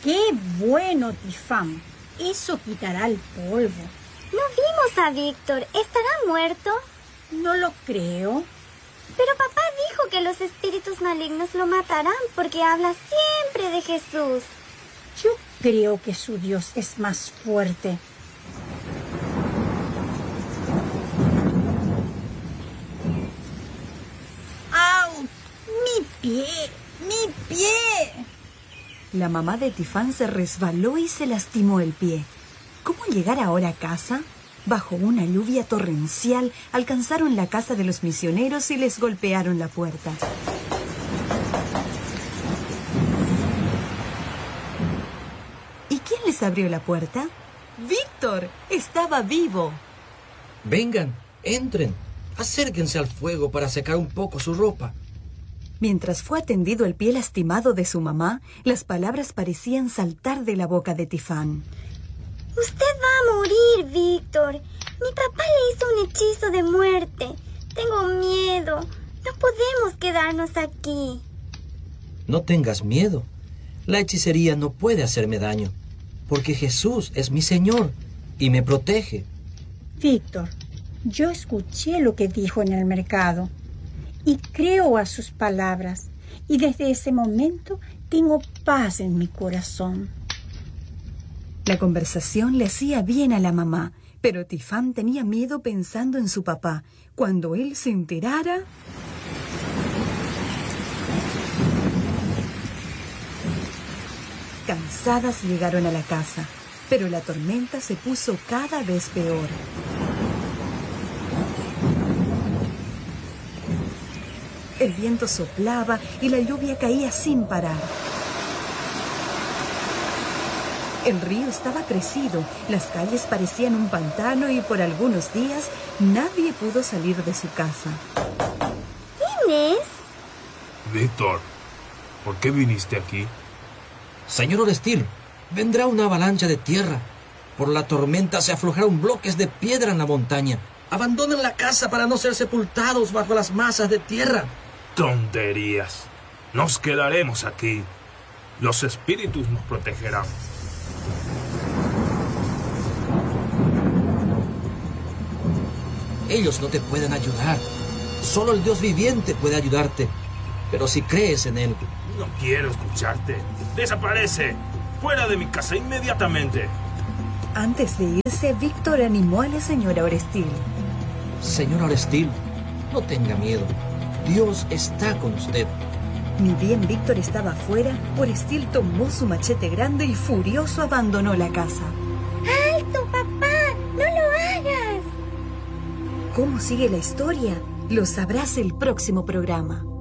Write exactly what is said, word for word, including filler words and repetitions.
¡Qué bueno, Tifán! Eso quitará el polvo. No vimos a Víctor. ¿Estará muerto? No lo creo. Pero papá dijo que los espíritus malignos lo matarán porque habla siempre de Jesús. Yo creo que su Dios es más fuerte. ¡Au! ¡Mi pie! ¡Mi pie! La mamá de Tifán se resbaló y se lastimó el pie. ¿Cómo llegar ahora a casa? Bajo una lluvia torrencial, alcanzaron la casa de los misioneros y les golpearon la puerta. ¿Y quién les abrió la puerta? ¡Víctor! ¡Estaba vivo! Vengan, entren. Acérquense al fuego para secar un poco su ropa. Mientras fue atendido el pie lastimado de su mamá, las palabras parecían saltar de la boca de Tifán. Usted va a morir, Víctor. Mi papá le hizo un hechizo de muerte. Tengo miedo. No podemos quedarnos aquí. No tengas miedo. La hechicería no puede hacerme daño, porque Jesús es mi Señor y me protege. Víctor, yo escuché lo que dijo en el mercado y creo a sus palabras. Y desde ese momento tengo paz en mi corazón. La conversación le hacía bien a la mamá, pero Tifán tenía miedo pensando en su papá. Cuando él se enterara... Cansadas llegaron a la casa, pero la tormenta se puso cada vez peor. El viento soplaba y la lluvia caía sin parar. El río estaba crecido, las calles parecían un pantano y por algunos días nadie pudo salir de su casa. ¿Quién es? Víctor, ¿por qué viniste aquí? Señor Orestil, vendrá una avalancha de tierra. Por la tormenta se aflojaron bloques de piedra en la montaña. Abandonen la casa para no ser sepultados bajo las masas de tierra. Tonterías. Nos quedaremos aquí. Los espíritus nos protegerán. Ellos no te pueden ayudar. Solo el Dios viviente puede ayudarte. Pero si crees en Él... No quiero escucharte. ¡Desaparece! ¡Fuera de mi casa inmediatamente! Antes de irse, Víctor animó a la señora Orestil. Señor Orestil, no tenga miedo. Dios está con usted. Ni bien Víctor estaba afuera, Orestil tomó su machete grande y furioso abandonó la casa. ¡Alto, papá! ¡No lo hagas! ¿Cómo sigue la historia? Lo sabrás el próximo programa.